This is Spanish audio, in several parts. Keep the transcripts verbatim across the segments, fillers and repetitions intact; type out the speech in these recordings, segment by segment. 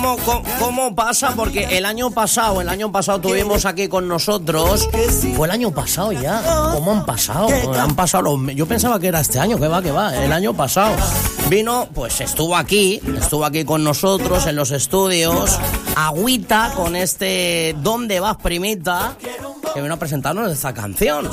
cómo, cómo, cómo pasa, porque el año pasado, el año pasado tuvimos aquí con nosotros, fue el año pasado ya, ¿cómo han pasado? Han pasado los, yo pensaba que era este año, que va, que va, el año pasado. Vino, pues estuvo aquí, estuvo aquí con nosotros en los estudios, Agüita, con este ¿Dónde vas, primita?, que vino a presentarnos esta canción.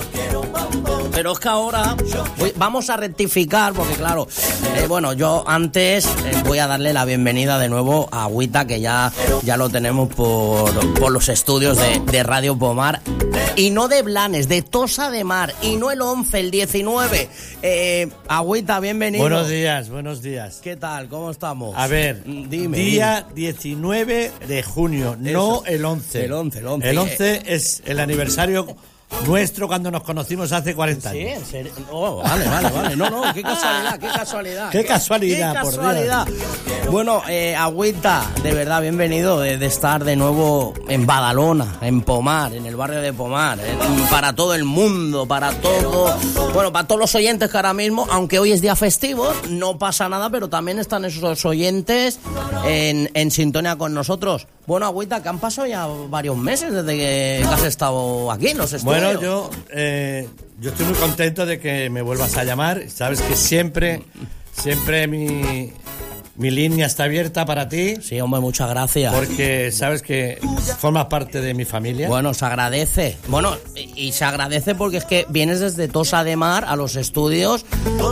Pero es que ahora voy, vamos a rectificar, porque claro, eh, bueno, yo antes eh, voy a darle la bienvenida de nuevo a Agüita, que ya, ya lo tenemos por, por los estudios de, de Radio Pomar, y no de Blanes, de Tossa de Mar, y no el once, el diecinueve. Eh, Agüita, bienvenido. Buenos días, buenos días. ¿Qué tal? ¿Cómo estamos? A ver, dime. Día diecinueve de junio, Eso. no el once. El once, el once. El once es el aniversario nuestro cuando nos conocimos hace cuarenta años. Sí, en serio. Oh, vale, vale, vale. No, no, qué casualidad, qué casualidad. Qué casualidad, qué por casualidad. Bueno, eh, Agüita, de verdad, bienvenido de, de estar de nuevo en Badalona, en Pomar, en el barrio de Pomar, eh, para todo el mundo, para todo, bueno, para todos los oyentes que ahora mismo, aunque hoy es día festivo, no pasa nada, pero también están esos oyentes en, en sintonía con nosotros. Bueno, Agüita, que han pasado ya varios meses desde que has estado aquí en los estudios. Bueno, yo, eh, yo estoy muy contento de que me vuelvas a llamar. Sabes que siempre, siempre mi, mi línea está abierta para ti. Sí, hombre, muchas gracias. Porque sabes que formas parte de mi familia. Bueno, se agradece. Bueno, y, y se agradece porque es que vienes desde Tossa de Mar a los estudios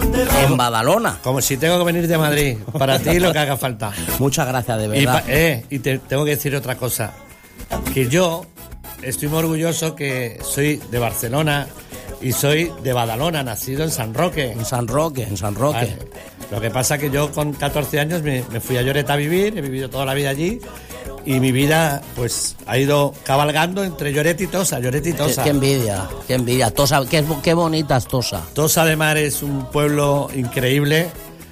en Badalona. Como si tengo que venir de Madrid. Para ti lo que haga falta. Muchas gracias, de Y, verdad. pa- eh, y te tengo que decir otra cosa. Que yo estoy muy orgulloso que soy de Barcelona y soy de Badalona, nacido en San Roque. En San Roque, en San Roque. Vale. Lo que pasa que yo con catorce años me, me fui a Lloret a vivir, he vivido toda la vida allí y mi vida pues ha ido cabalgando entre Lloret y Tossa, Lloret y Qué, Tossa. qué envidia, qué envidia. Tossa, qué, qué bonita es Tossa. Tossa de Mar es un pueblo increíble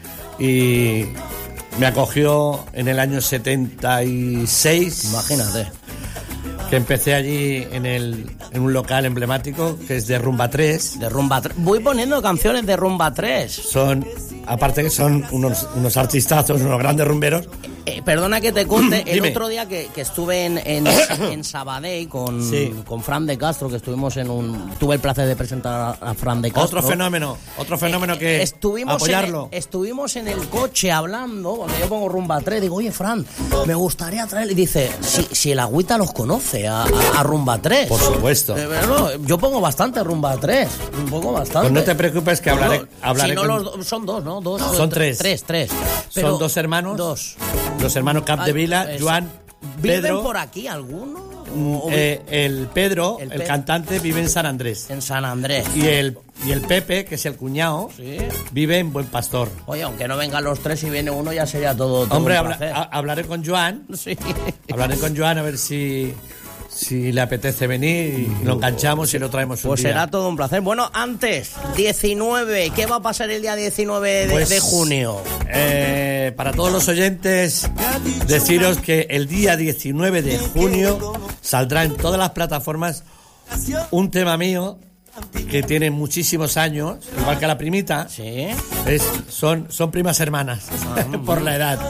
y me acogió en el año setenta y seis. Imagínate. Que empecé allí en, el, en un local emblemático que es de Rumba tres. De Rumba tres. Voy poniendo canciones de Rumba tres. Son, aparte que son unos, unos artistazos, unos grandes rumberos. Eh, perdona que te conte, el Dime. otro día que, que estuve en, en, en Sabadell con, Sí. con Fran de Castro, que estuvimos en un... Tuve el placer de presentar a, a Fran de Castro. Otro fenómeno, otro fenómeno que estuvimos apoyarlo. En el, estuvimos en el coche hablando, cuando yo pongo Rumba tres, digo, oye, Fran, me gustaría traer... Y dice, si, si el Agüita los conoce a, a, a Rumba tres. Por supuesto. Eh, bueno, yo pongo bastante Rumba tres, un poco bastante. Pues no te preocupes que hablaré, No, hablaré si no, con- los do- son dos, ¿no? Dos, Son tres. Tres, tres. Son dos hermanos. Dos. Los hermanos Capdevila, Ay, es- Joan, ¿Viven Pedro. por aquí alguno? Mm, ¿O vi- eh, el Pedro, El el, Pe- cantante, vive en San Andrés. en San Andrés? Y el, y el Pepe, que es el cuñado, Sí. vive en Buen Pastor. Oye, aunque no vengan los tres, si viene uno ya sería todo, todo Hombre, un habla- placer. ha- hablaré con Joan. Sí. Hablaré con Joan a ver si, si le apetece venir y lo enganchamos y lo traemos un Pues día. será todo un placer. Bueno, antes, diecinueve, ¿qué va a pasar el día diecinueve de, Pues, de junio? Eh, para todos los oyentes, deciros que el día diecinueve de junio saldrá en todas las plataformas un tema mío que tiene muchísimos años, igual que la primita. Sí. Es, son, son primas hermanas por la edad.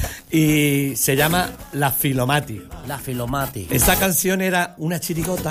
Y se llama La Filomati. La Filomati. Esta canción era una chirigota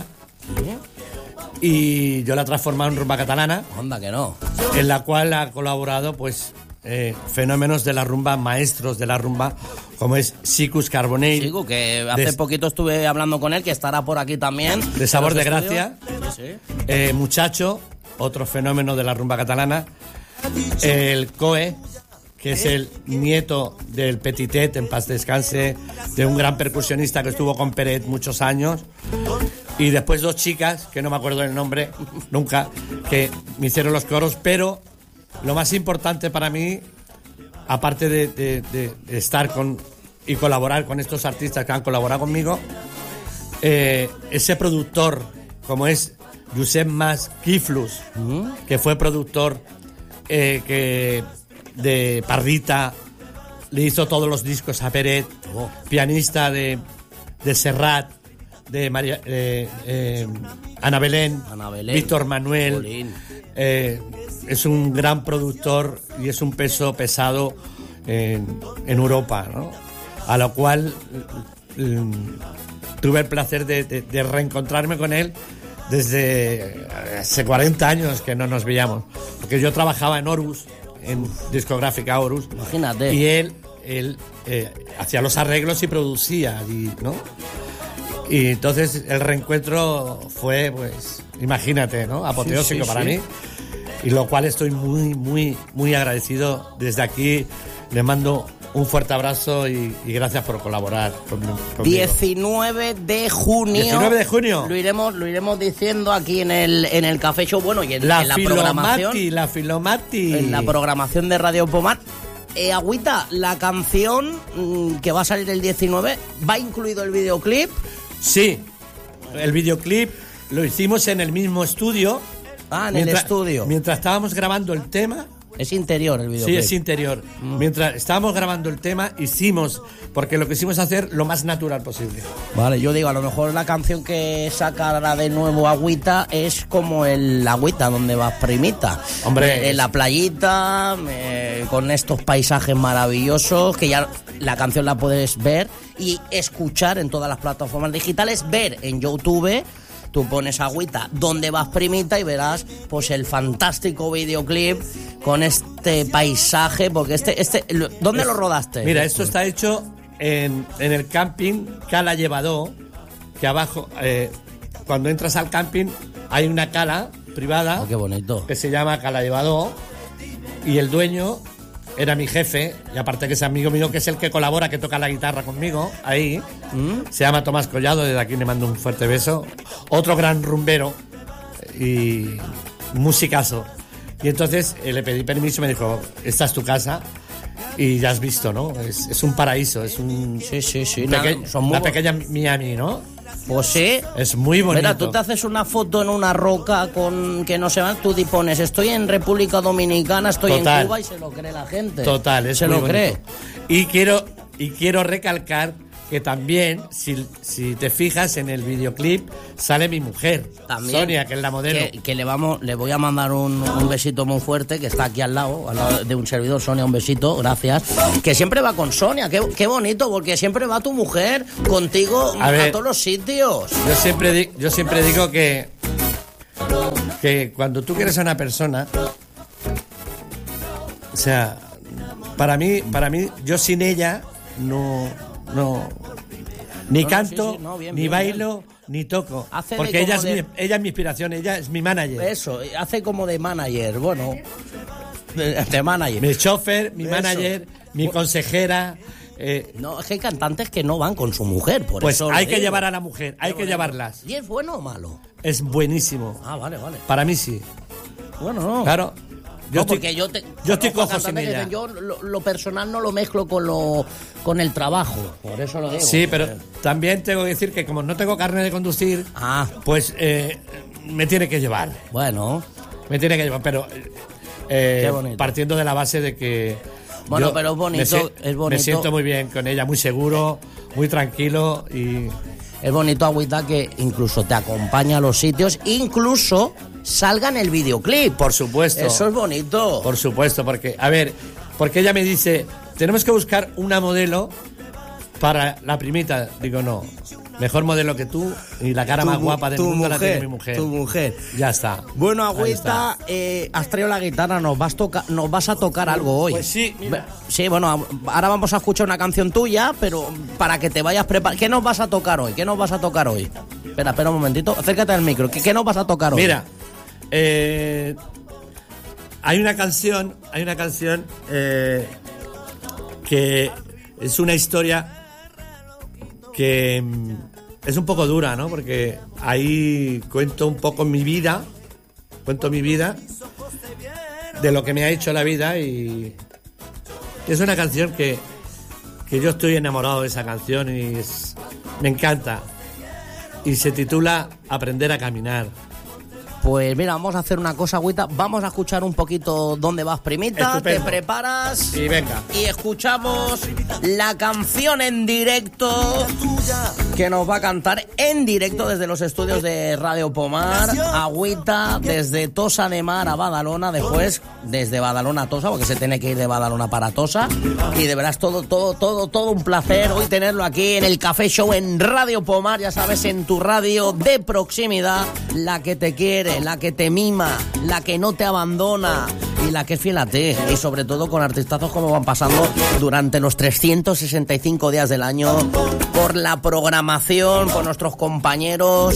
y yo la he transformado en rumba catalana, Onda que no. en la cual ha colaborado pues eh, fenómenos de la rumba, maestros de la rumba, como es Sicus Carbonell, Digo que hace de, poquito estuve hablando con él, que estará por aquí también. de Sabor de En los estudios. Gracia, Sí. eh, Muchacho, otro fenómeno de la rumba catalana, el Coe, que es el nieto del Petitet, en paz descanse, de un gran percusionista que estuvo con Peret muchos años, y después dos chicas, que no me acuerdo el nombre nunca, que me hicieron los coros, pero lo más importante para mí, aparte de, de- de- de estar con y colaborar con estos artistas que han colaborado conmigo, eh, ese productor, como es Josep Mas Kiflus, que fue productor eh, que de Parrita, le hizo todos los discos a Peret, pianista de, de Serrat, de María, eh, eh, Ana Belén, Ana Belén. Víctor Manuel. Jolín. Eh, es un gran productor y es un peso pesado en, en Europa, ¿no? a lo cual mm, tuve el placer de, de, de reencontrarme con él desde hace cuarenta años que no nos veíamos, porque yo trabajaba en Horus, en discográfica Horus. Imagínate. Y él, él eh, hacía los arreglos y producía allí, ¿no? Y entonces el reencuentro fue, pues, imagínate, ¿no? Apoteósico sí, sí, para sí. mí. Y lo cual estoy muy, muy, muy agradecido. Desde aquí le mando un fuerte abrazo y, y gracias por colaborar conmigo. diecinueve de junio. diecinueve de junio. Lo iremos, lo iremos diciendo aquí en el, en el Café Show. Bueno, y en la, en la Filomati, programación. La Filomati. En la programación de Radio Pomar. Eh, Agüita, la canción mmm, que va a salir el diecinueve, ¿va incluido el videoclip? Sí, el videoclip lo hicimos en el mismo estudio. Ah, en mientras, el estudio. Mientras estábamos grabando el tema. Es interior el videoclip. Sí, es interior. Mm. Mientras estábamos grabando el tema, hicimos, porque lo quisimos hacer lo más natural posible. Vale, yo digo, a lo mejor la canción que sacará de nuevo Agüita es como el Agüita, donde vas primita. Hombre. En la playita, eh, con estos paisajes maravillosos, que ya la canción la puedes ver y escuchar en todas las plataformas digitales, ver en YouTube. Tú pones Agüita, donde vas primita, y verás pues el fantástico videoclip con este paisaje, porque este, este, ¿dónde es, lo rodaste? Mira, esto está hecho en, en el camping Cala Llevadó, que abajo, eh, cuando entras al camping, hay una cala privada. Oh, qué bonito. Que se llama Cala Llevadó, y el dueño era mi jefe, y aparte que es amigo mío, que es el que colabora, que toca la guitarra conmigo, ahí, ¿Mm? se llama Tomás Collado, desde aquí le mando un fuerte beso, otro gran rumbero y musicazo. Y entonces eh, le pedí permiso, me dijo, esta es tu casa, y ya has visto, ¿no? Es, es un paraíso, es un... Sí, sí, sí. Un peque- Nada, son muy... Una pequeña Miami, ¿no? Pues sí. Es muy bonito. Mira, tú te haces una foto en una roca con que no se va, tú te pones, estoy en República Dominicana, estoy Total. en Cuba, y se lo cree la gente. Total, es se muy lo bonito. cree. Y quiero, y quiero recalcar que también, si, si te fijas en el videoclip, sale mi mujer, también, Sonia, que es la modelo. Que, que le vamos, le voy a mandar un, un besito muy fuerte, que está aquí al lado, al lado de un servidor. Sonia, un besito, gracias. Que siempre va con Sonia, qué, qué bonito, porque siempre va tu mujer contigo a, ver, a todos los sitios. Yo siempre, di, yo siempre digo que, que cuando tú quieres a una persona, o sea, para mí, para mí, yo sin ella no... No, ni no, canto, no, sí, sí, no, bien, ni bien, bailo, bien. ni toco. Hace porque ella es, de... mi, ella es mi inspiración, ella es mi manager. Eso, hace como de manager, bueno, de, de manager. Mi chofer, mi Eso. manager, mi consejera. Eh, no, es que hay cantantes que no van con su mujer, por pues eso. Pues hay que llevar a la mujer, hay que bonito. llevarlas. ¿Y es bueno o malo? Es buenísimo. Ah, vale, vale. Para mí sí. Bueno, no. Claro. Yo no, estoy, porque yo, te, yo estoy cojo sin ella. Dicen, yo lo, lo personal no lo mezclo con lo con el trabajo, por eso lo digo. Sí, pero eh. también tengo que decir que como no tengo carne de conducir, ah. pues eh, me tiene que llevar. Bueno. Me tiene que llevar, pero eh, partiendo de la base de que... Bueno, pero es bonito, me, es bonito. Me siento muy bien con ella, muy seguro, muy tranquilo y... Es bonito, Agüita, que incluso te acompaña a los sitios, incluso salga en el videoclip. Por supuesto. Eso es bonito. Por supuesto, porque, a ver, porque ella me dice, tenemos que buscar una modelo para la primita. Digo, no, mejor modelo que tú y la cara tu, más guapa del mundo mujer, la tiene mi mujer. Tu mujer. Ya está. Bueno, Agüita, eh, has traído la guitarra, nos vas, toca, nos vas a tocar algo hoy. Pues sí, mira. Sí, bueno, ahora vamos a escuchar una canción tuya, pero para que te vayas preparando. ¿Qué nos vas a tocar hoy? ¿Qué nos vas a tocar hoy? Espera, espera un momentito, acércate al micro. ¿Qué, qué nos vas a tocar hoy? Mira, eh, hay una canción, hay una canción eh, que es una historia que es un poco dura, ¿no? Porque ahí cuento un poco mi vida, cuento mi vida, de lo que me ha hecho la vida, y es una canción que, que yo estoy enamorado de esa canción y es, me encanta. Y se titula Aprender a caminar. Pues mira, vamos a hacer una cosa, Agüita. Vamos a escuchar un poquito Dónde vas, primita. Estupendo. Te preparas. Y venga. Y escuchamos la canción en directo que nos va a cantar en directo desde los estudios de Radio Pomar. Agüita, desde Tosa de Mar a Badalona, después desde Badalona a Tosa, porque se tiene que ir de Badalona para Tosa. Y de veras todo, todo, todo, todo un placer hoy tenerlo aquí en el Café Show en Radio Pomar, ya sabes, en tu radio de proximidad, la que te quiere, la que te mima, la que no te abandona y la que es fiel a ti, y sobre todo con artistazos como van pasando durante los trescientos sesenta y cinco días del año por la programación, por nuestros compañeros